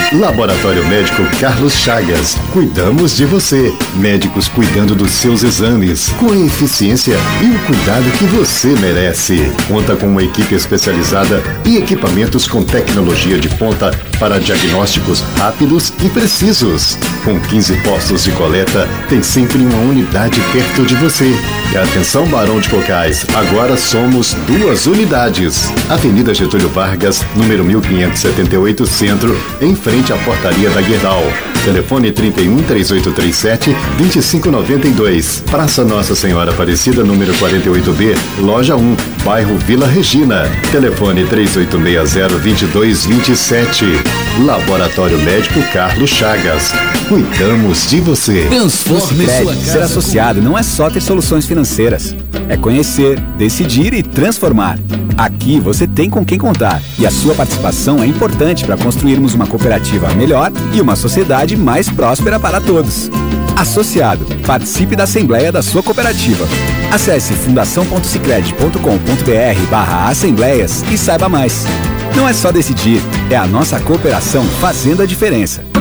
Laboratório Médico Carlos Chagas. Cuidamos de você. Médicos cuidando dos seus exames, com a eficiência e o cuidado que você merece. Conta com uma equipe especializada e equipamentos com tecnologia de ponta para diagnósticos rápidos e precisos. Com 15 postos de coleta, tem sempre uma unidade perto de você. E atenção, Barão de Cocais, agora somos 2 unidades. Avenida Getúlio Vargas, número 1578 Centro, em frente à portaria da Guerdal. Telefone 31-3837-2592. Praça Nossa Senhora Aparecida, número 48B, Loja 1, bairro Vila Regina. Telefone 3860-2227. Laboratório Médico Carlos Chagas. Cuidamos de você. Transforme sua casa. Ser associado não é só ter soluções financeiras. É conhecer, decidir e transformar. Aqui você tem com quem contar e a sua participação é importante para construirmos uma cooperativa melhor e uma sociedade mais próspera para todos. Associado, participe da Assembleia da sua cooperativa. Acesse fundação.sicredi.com.br/assembleias e saiba mais. Não é só decidir, é a nossa cooperação fazendo a diferença.